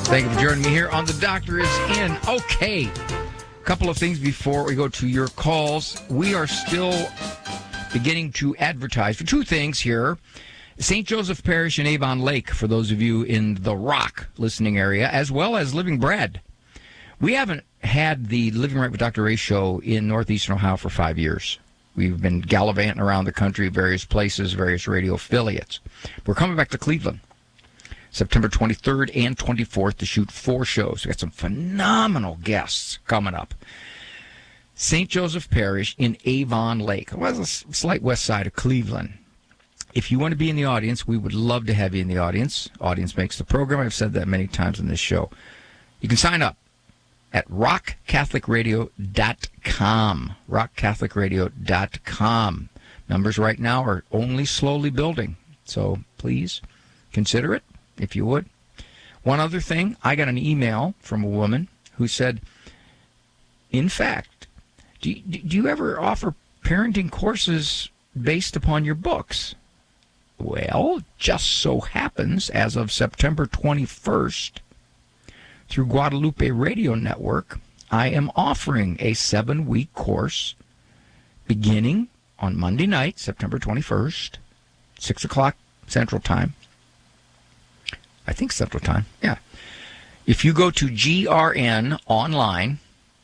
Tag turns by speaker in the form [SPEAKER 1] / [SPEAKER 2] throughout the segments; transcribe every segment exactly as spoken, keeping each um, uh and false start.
[SPEAKER 1] Thank you for joining me here on The Doctor Is In. Okay, a couple of things before we go to your calls. We are still beginning to advertise for two things here. Saint Joseph Parish in Avon Lake, for those of you in the Rock listening area, as well as Living Bread. We haven't had the Living Right with Doctor Ray show in northeastern Ohio for five years. We've been gallivanting around the country, various places, various radio affiliates. We're coming back to Cleveland, September twenty-third and twenty-fourth, to shoot four shows. We've got some phenomenal guests coming up. Saint Joseph Parish in Avon Lake, well, the slight west side of Cleveland. If you want to be in the audience, we would love to have you in the audience. Audience makes the program. I've said that many times in this show. You can sign up at rock catholic radio dot com. rock catholic radio dot com. Numbers right now are only slowly building, so please consider it if you would. One other thing, I got an email from a woman who said, in fact, do you, do you ever offer parenting courses based upon your books? Well, just so happens, as of September twenty-first, through Guadalupe Radio Network, I am offering a seven-week course beginning on Monday night, September twenty-first, six o'clock Central Time. I think Central Time, yeah. If you go to grnonline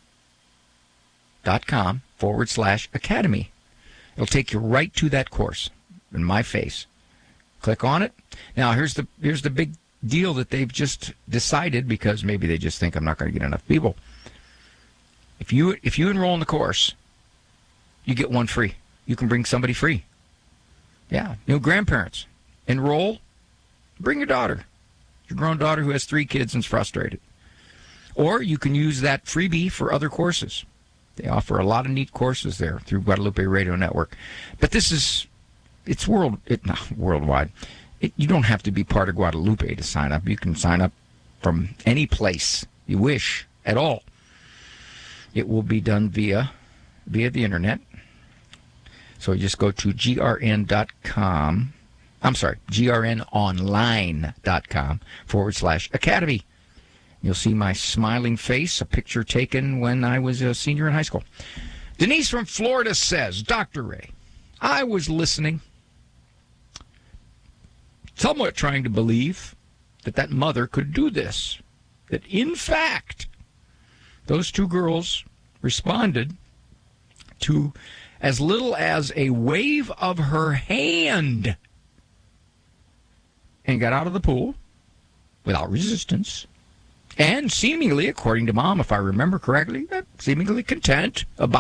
[SPEAKER 1] dot com forward slash academy, it'll take you right to that course in my face. Click on it. Now, here's the here's the big deal that they've just decided, because maybe they just think I'm not going to get enough people. If you if you enroll in the course, you get one free. You can bring somebody free. Yeah, you know, grandparents, enroll, bring your daughter, your grown daughter who has three kids and is frustrated. Or you can use that freebie for other courses. They offer a lot of neat courses there through Guadalupe Radio Network. But this is, it's world, it, no, worldwide. It, you don't have to be part of Guadalupe to sign up. You can sign up from any place you wish at all. It will be done via via the internet. So you just go to G R N dot com. I'm sorry, grnonline dot com forward slash academy. You'll see my smiling face, a picture taken when I was a senior in high school. Denise from Florida says, Doctor Ray, I was listening, somewhat trying to believe that that mother could do this. That, in fact, those two girls responded to as little as a wave of her hand and got out of the pool without resistance. And seemingly, according to Mom, if I remember correctly, seemingly content about